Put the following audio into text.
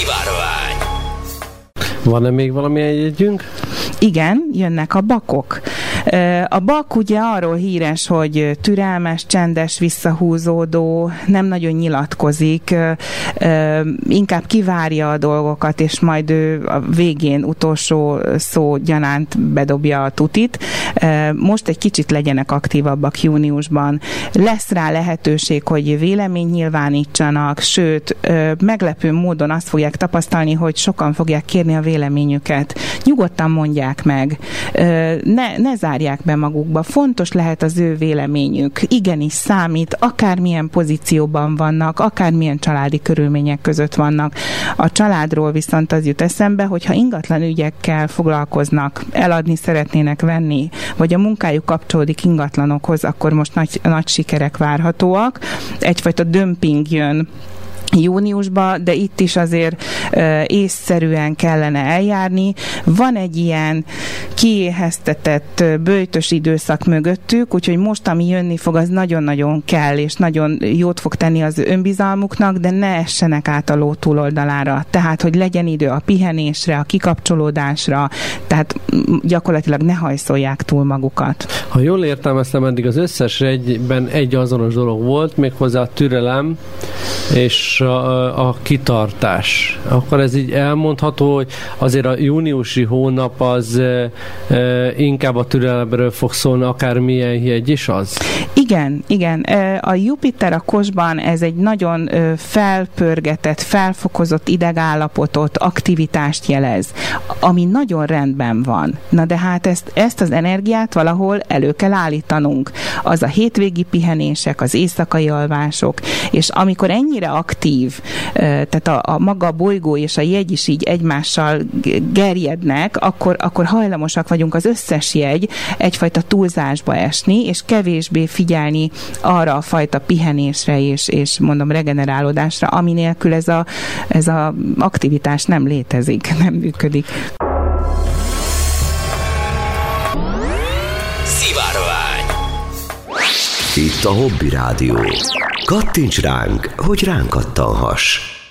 Szivárvány. Van-e még valamilyen jegyünk? Igen, jönnek a bakok. A bak ugye arról híres, hogy türelmes, csendes, visszahúzódó, nem nagyon nyilatkozik, inkább kivárja a dolgokat, és majd ő a végén utolsó szó gyanánt bedobja a tutit. Most egy kicsit legyenek aktívabbak júniusban. Lesz rá lehetőség, hogy véleményt nyilvánítsanak, sőt, meglepő módon azt fogják tapasztalni, hogy sokan fogják kérni a véleményüket. Nyugodtan mondják meg. Ne zárják be magukba. Fontos lehet az ő véleményük. Igenis számít, akármilyen pozícióban vannak, akármilyen családi körülmények között vannak. A családról viszont az jut eszembe, hogyha ingatlan ügyekkel foglalkoznak, eladni szeretnének venni, vagy a munkájuk kapcsolódik ingatlanokhoz, akkor most nagy sikerek várhatóak. Egyfajta dömping jön júniusban, de itt is azért észszerűen kellene eljárni. Van egy ilyen kiéheztetett böjtös időszak mögöttük, úgyhogy most, ami jönni fog, az nagyon-nagyon kell, és nagyon jót fog tenni az önbizalmuknak, de ne essenek át a ló túloldalára. Tehát, hogy legyen idő a pihenésre, a kikapcsolódásra, tehát gyakorlatilag ne hajszolják túl magukat. Ha jól értelmeztem, eddig az összes egyben egy azonos dolog volt, méghozzá a türelem és a kitartás. Akkor ez így elmondható, hogy azért a júniusi hónap az inkább a türelemről fog szólni, akármilyen jegy is az? Igen. A Jupiter a Kosban ez egy nagyon felpörgetett, felfokozott idegállapotot, aktivitást jelez, ami nagyon rendben van. Na de hát ezt az energiát valahol elő kell állítanunk. Az a hétvégi pihenések, az éjszakai alvások, és amikor ennyire aktív, tehát a maga a bolygó és a jegy is így egymással gerjednek, akkor hajlamosak vagyunk az összes jegy egyfajta túlzásba esni, és kevésbé figyelni arra a fajta pihenésre és mondom regenerálódásra, ami nélkül ez a aktivitás nem létezik, nem működik. Szivárvány. Itt a Hobby Rádió. Kattints ránk, hogy ránk kattanhass.